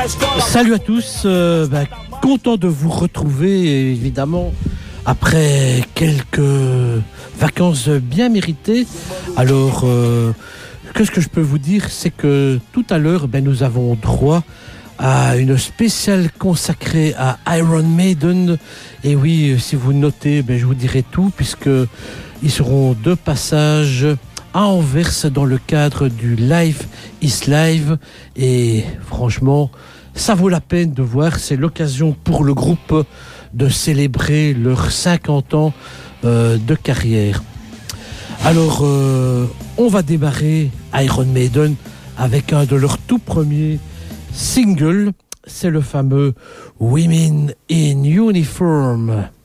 Salut à tous, content de vous retrouver évidemment après quelques vacances bien méritées. Alors, qu'est-ce que je peux vous dire, c'est que tout à l'heure, nous avons droit à une spéciale consacrée à Iron Maiden. Et oui, si vous notez, je vous dirai tout, puisque ils seront de passage à Anvers dans le cadre du Live is Live. Et franchement, ça vaut la peine de voir. C'est l'occasion pour le groupe de célébrer leurs 50 ans de carrière. Alors, on va démarrer Iron Maiden avec un de leurs tout premiers singles. C'est le fameux Women in Uniform.